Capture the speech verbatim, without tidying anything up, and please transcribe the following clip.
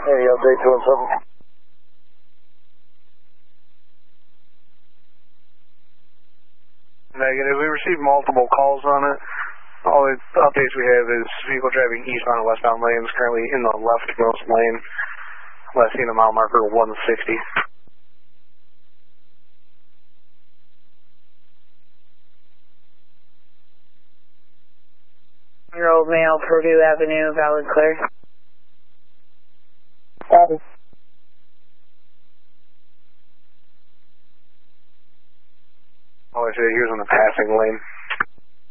Any update to seven? Negative. We received multiple calls on it. All the updates we have is vehicle driving eastbound and westbound lanes, currently in the leftmost lane. Last seen a mile marker one sixty. Old male, Purdue Avenue, valid clear. Copy. Oh, I see. He was in the passing lane.